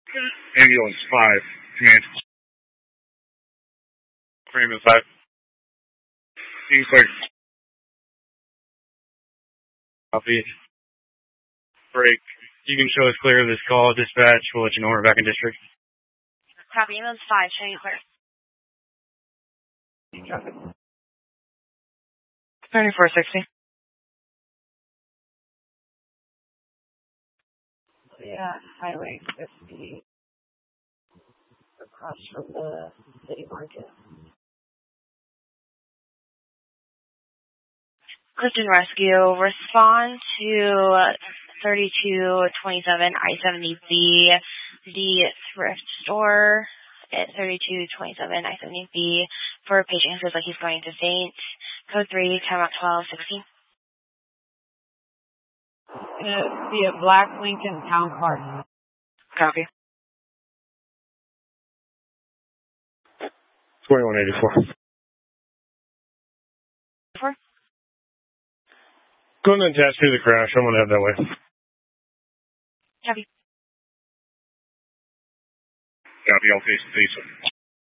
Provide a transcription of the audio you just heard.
Ambulance 5, command. Ambulance 5. Being clear. Copy. Break. You can show us clear of this call. Dispatch, we'll let you know we're back in district. Copy. Ambulance 5, showing you clear. 3460. Yeah, Highway 50 across from the city market. Clifton Rescue, respond to 3227 I-70B, the thrift store at 3227 I-70B for a patient who feels like he's going to faint. Code 3, time out 1216. It'd be a black Lincoln Town Car. Copy. 2184. 4? Go ahead and attach to the crash. I'm going to head that way. Copy. Copy, all face to face.